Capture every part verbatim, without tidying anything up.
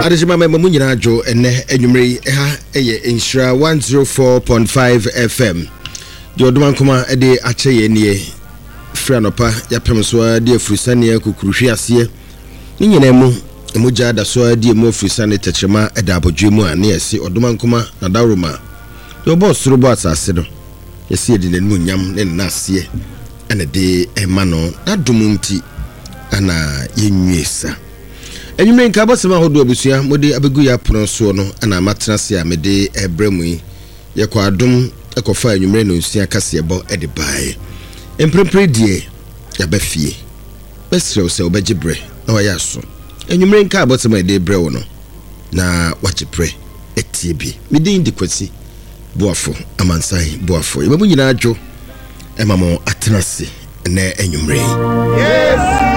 adejima mema mu nyina adwo ene enwumre ha eye Nhyira one oh four point five F M de oduma nkoma ede ache ye nie fra nopa ya pem so de afurusane akukuruhwe ase ni nyina mu emugya da so de mu afurusane techema eda abodwe mu a ne yesi oduma nkoma na daroma de boss robo asase do yesi ede nanu nyam ne na ase ene de ema no adumunti ana yenwesa enyume nka bosema hodo abusua mode abegu ya prono so no ana matrase a mede ebremu yi yekwa adum ekofa enyumre no nsia kase ebo ede bae emprempre die ya bafie besrew se obegibre na waya so enyumre nka bosema ede brewo no na wachipre etie bi midin dikwasi boafo amansai boafo yebabu nyina adwo emamo atrase na enyumre yes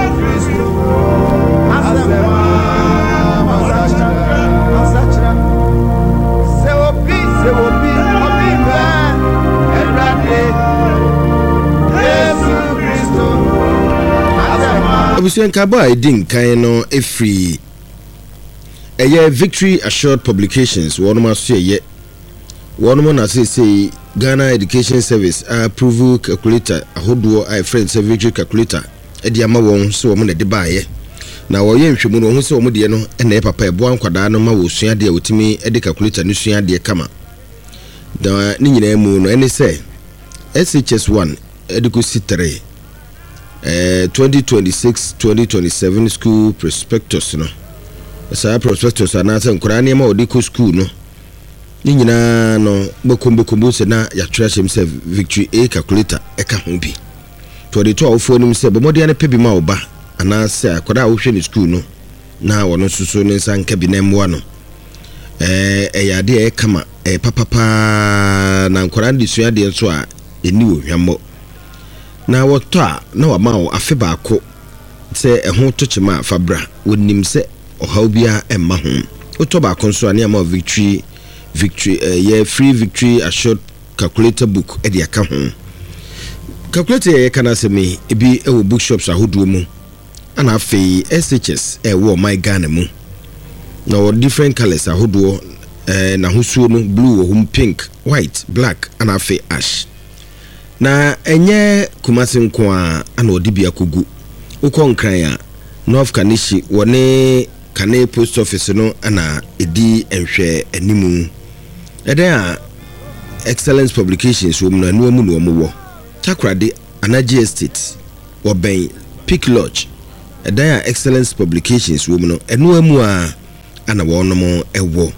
Abusuan kaba edin kan no efri eye Victory Assured Publications wonoma so eye wonoma na say say Ghana Education Service approve calculator ahodo I friend say Victory calculator e dia ma won so wo na de baaye na wo ye nhwemu no ho se wo de no e na e papa e bo ankwada no ma wo sua de wotimi e de calculator no sua de kama da ni nyina mu no ene say S H S one education three Uh, twenty twenty-six twenty twenty-seven school prospectus no sa prospectus anasa nkura ne ma odiko school no ni nyina no bokombo kombo se na ya twere chem se Victory A calculator e ka ho bi to de to awofo nim se bomode ne pebi ma oba anasa akwada awhwe ni school no na wono susu ne nsan ka bi na mwa no eh e ya de e kama e papapa na nkura ndi sua de nso a eni wo hwammo na woto a na wa ma wo afe baako se eho tochema fabra wonim se ohaw bia emma ho woto baako nso ane ama Victory Victory uh, yeah, free Victory Assured calculator book e de aka ho calculator ye kana se me ebi e wo bookshops ahodo mu ana afi S H S e wo my Ghana mu na wo different colors ahodo eh na hosuo no blue wo pink white black ana afi ash na enye kumasi nko a ana odibia kogu ukọ nkran a North Kanishi wone Kane post office no ana edi enhwe animu eden a Excellence Publications wo mu anu amu no mo Takrade Anaji Estate wo ben Peak Lodge eden a Excellence Publications wo mu no anu amu a ana wo no mo ewo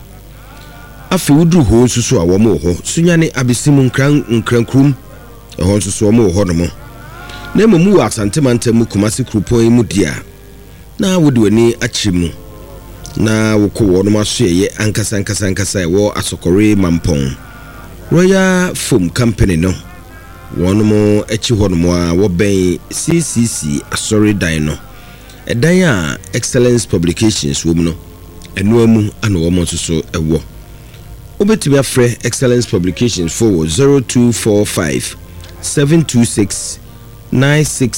afi wudu ho susu a wo mo ho sunyane abisimu nkran nkran krum ehon so so mo ho no mo na emu asante mantam Kumasi krupon mu dia na wodi wani achimu na woko wo no maso ye ankasa ankasa ankasa wo Asokore Mampong Royal Foam Company no wono mo echi ho no mo a wo ben C C C Asori Dan no edan a Excellence Publications wo mu no enu amu ana wo mo so ewo obetimi afre Excellence Publications for zero two four five seven two six nine six